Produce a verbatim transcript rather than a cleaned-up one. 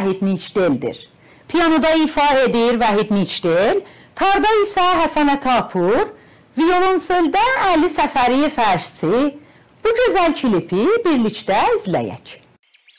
Vahid Nicdel'dir. Piyanoda ifa edir Vahid Nicdel, tarda isə Həsən Ətapur, violonseldə Əli Səfəriyev Fərşçi. Bu gözəl klipi birlikdə izləyək.